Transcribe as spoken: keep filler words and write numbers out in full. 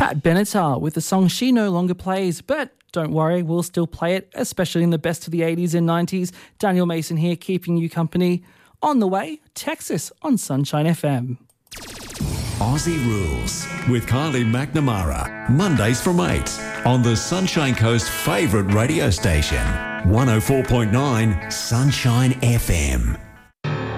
Pat Benatar with the song She No Longer Plays, but don't worry, we'll still play it, especially in the best of the eighties and nineties. Daniel Mason here, keeping you company. On the way, Texas on Sunshine F M. Aussie Rules with Kylie McNamara. Mondays from eight on the Sunshine Coast favourite radio station. one oh four point nine Sunshine F M.